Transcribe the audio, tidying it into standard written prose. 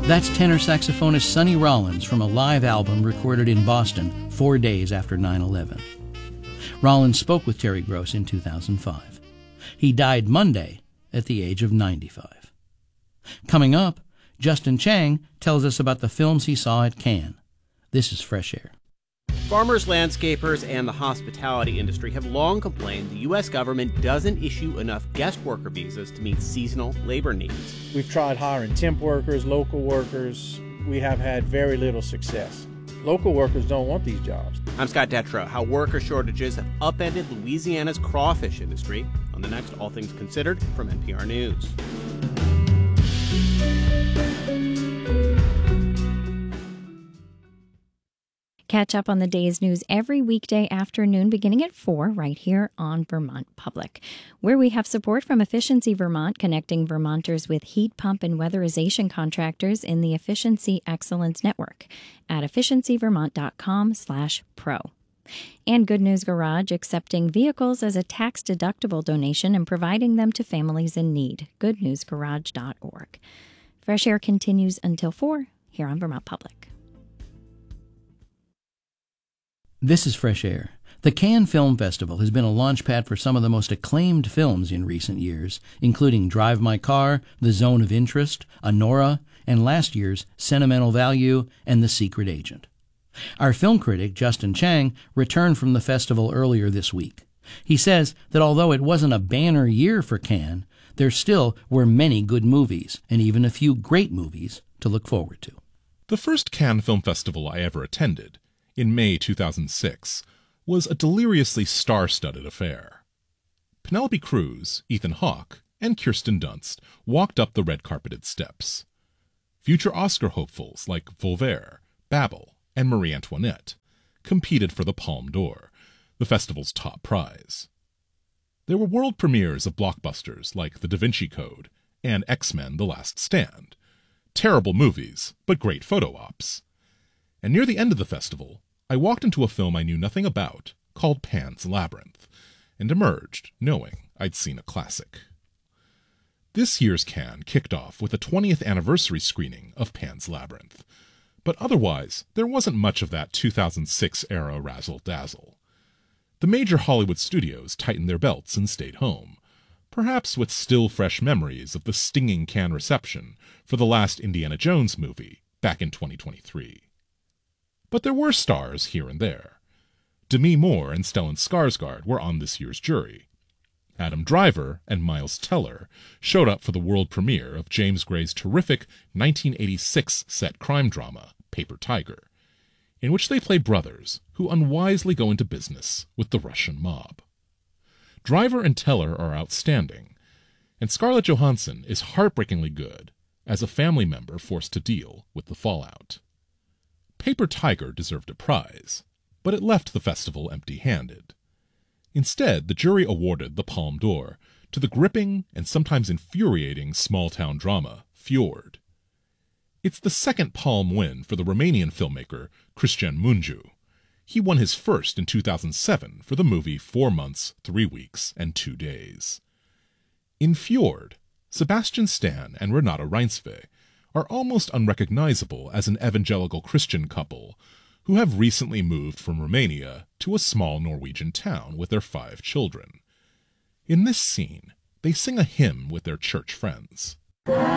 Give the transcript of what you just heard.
That's tenor saxophonist Sonny Rollins from a live album recorded in Boston 4 days after 9/11. Rollins spoke with Terry Gross in 2005. He died Monday at the age of 95. Coming up, Justin Chang tells us about the films he saw at Cannes. This is Fresh Air. Farmers, landscapers, and the hospitality industry have long complained the U.S. government doesn't issue enough guest worker visas to meet seasonal labor needs. We've tried hiring temp workers, local workers. We have had very little success. Local workers don't want these jobs. I'm Scott Detrow. How worker shortages have upended Louisiana's crawfish industry on the next All Things Considered from NPR News. Catch up on the day's news every weekday afternoon beginning at 4 right here on Vermont Public, where we have support from Efficiency Vermont, connecting Vermonters with heat pump and weatherization contractors in the Efficiency Excellence Network at efficiencyvermont.com/pro. And Good News Garage, accepting vehicles as a tax-deductible donation and providing them to families in need. goodnewsgarage.org. Fresh Air continues until 4 here on Vermont Public. This is Fresh Air. The Cannes Film Festival has been a launchpad for some of the most acclaimed films in recent years, including Drive My Car, The Zone of Interest, Anora, and last year's Sentimental Value and The Secret Agent. Our film critic, Justin Chang, returned from the festival earlier this week. He says that although it wasn't a banner year for Cannes, there still were many good movies, and even a few great movies to look forward to. The first Cannes Film Festival I ever attended, in May 2006, was a deliriously star-studded affair. Penelope Cruz, Ethan Hawke, and Kirsten Dunst walked up the red-carpeted steps. Future Oscar hopefuls like Voltaire, Babel, and Marie Antoinette competed for the Palme d'Or, the festival's top prize. There were world premieres of blockbusters like The Da Vinci Code and X-Men: The Last Stand. Terrible movies, but great photo ops. And near the end of the festival, I walked into a film I knew nothing about, called Pan's Labyrinth, and emerged knowing I'd seen a classic. This year's Cannes kicked off with a 20th anniversary screening of Pan's Labyrinth, but otherwise there wasn't much of that 2006-era razzle-dazzle. The major Hollywood studios tightened their belts and stayed home, perhaps with still fresh memories of the stinging Cannes reception for the last Indiana Jones movie back in 2023. But there were stars here and there. Demi Moore and Stellan Skarsgård were on this year's jury. Adam Driver and Miles Teller showed up for the world premiere of James Gray's terrific 1986 set crime drama, Paper Tiger, in which they play brothers who unwisely go into business with the Russian mob. Driver and Teller are outstanding, and Scarlett Johansson is heartbreakingly good as a family member forced to deal with the fallout. Paper Tiger deserved a prize, but it left the festival empty-handed. Instead, the jury awarded the Palme d'Or to the gripping and sometimes infuriating small-town drama, Fjord. It's the second Palme win for the Romanian filmmaker Cristian Mungiu. He won his first in 2007 for the movie 4 Months, 3 Weeks, and 2 Days. In Fjord, Sebastian Stan and Renata Reinsve are almost unrecognizable as an evangelical Christian couple who have recently moved from Romania to a small Norwegian town with their 5 children. In this scene, they sing a hymn with their church friends.